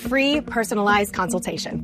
Free personalized consultation.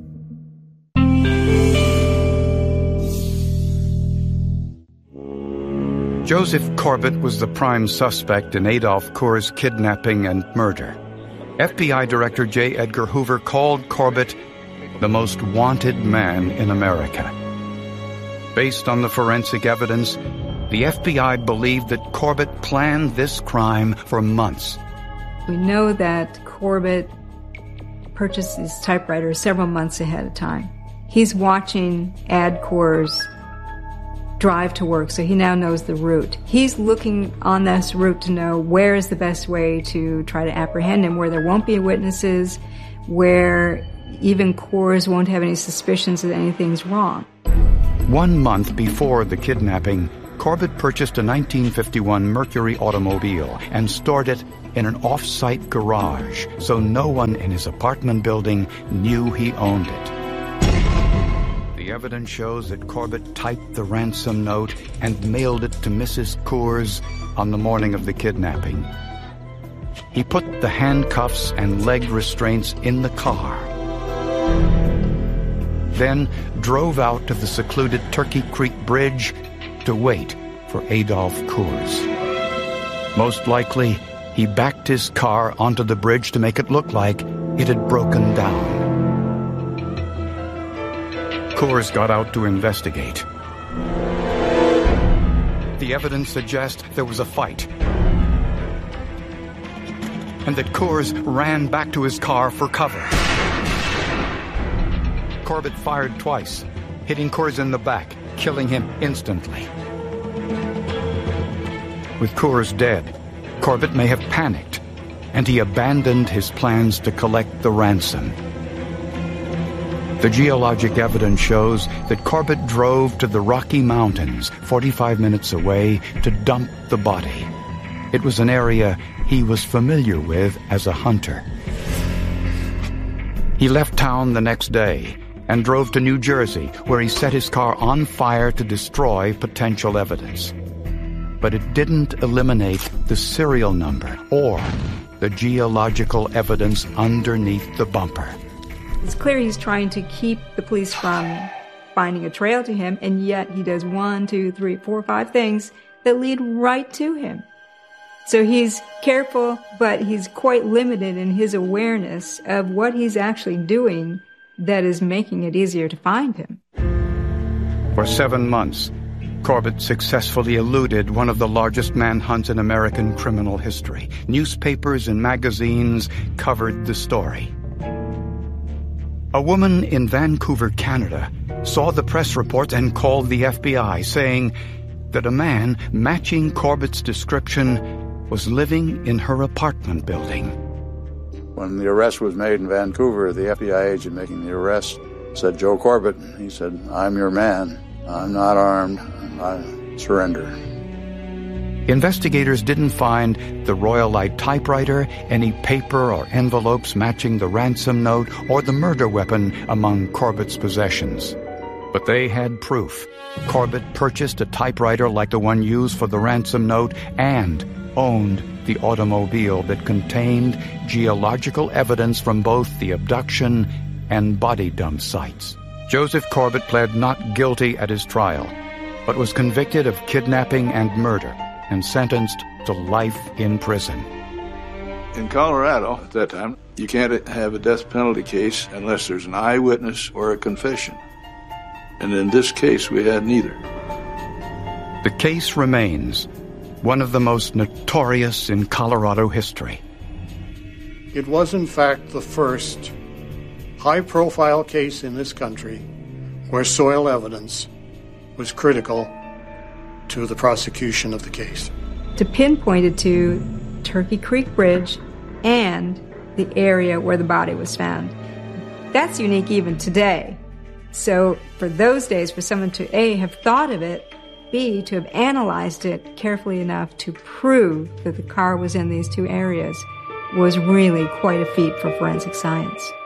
Joseph Corbett was the prime suspect in Adolph Coor's kidnapping and murder. FBI Director J. Edgar Hoover called Corbett the most wanted man in America. Based on the forensic evidence, the FBI believed that Corbett planned this crime for months. We know that Corbett purchased his typewriter several months ahead of time. He's watching Ad Coor's drive to work, so he now knows the route. He's looking on this route to know where is the best way to try to apprehend him, where there won't be witnesses, where even Coors won't have any suspicions that anything's wrong. 1 month before the kidnapping, Corbett purchased a 1951 Mercury automobile and stored it in an off-site garage so no one in his apartment building knew he owned it. The evidence shows that Corbett typed the ransom note and mailed it to Mrs. Coors on the morning of the kidnapping. He put the handcuffs and leg restraints in the car, then drove out to the secluded Turkey Creek Bridge to wait for Adolph Coors. Most likely, he backed his car onto the bridge to make it look like it had broken down. Coors got out to investigate. The evidence suggests there was a fight, and that Coors ran back to his car for cover. Corbett fired twice, hitting Coors in the back, killing him instantly. With Coors dead, Corbett may have panicked, and he abandoned his plans to collect the ransom. The geologic evidence shows that Corbett drove to the Rocky Mountains, 45 minutes away, to dump the body. It was an area he was familiar with as a hunter. He left town the next day and drove to New Jersey, where he set his car on fire to destroy potential evidence. But it didn't eliminate the serial number or the geological evidence underneath the bumper. It's clear he's trying to keep the police from finding a trail to him, and yet he does 1, 2, 3, 4, 5 things that lead right to him. So he's careful, but he's quite limited in his awareness of what he's actually doing that is making it easier to find him. For 7 months, Corbett successfully eluded one of the largest manhunts in American criminal history. Newspapers and magazines covered the story. A woman in Vancouver, Canada, saw the press reports and called the FBI, saying that a man matching Corbett's description was living in her apartment building. When the arrest was made in Vancouver, the FBI agent making the arrest said, "Joe Corbett." He said, "I'm your man. I'm not armed. I surrender." Investigators didn't find the Royalite typewriter, any paper or envelopes matching the ransom note, or the murder weapon among Corbett's possessions. But they had proof. Corbett purchased a typewriter like the one used for the ransom note and owned the automobile that contained geological evidence from both the abduction and body dump sites. Joseph Corbett pled not guilty at his trial, but was convicted of kidnapping and murder and sentenced to life in prison. In Colorado, at that time, you can't have a death penalty case unless there's an eyewitness or a confession. And in this case, we had neither. The case remains one of the most notorious in Colorado history. It was, in fact, the first high-profile case in this country where soil evidence was critical to the prosecution of the case. To pinpoint it to Turkey Creek Bridge and the area where the body was found. That's unique even today. So for those days, for someone to A, have thought of it, B, to have analyzed it carefully enough to prove that the car was in these two areas was really quite a feat for forensic science.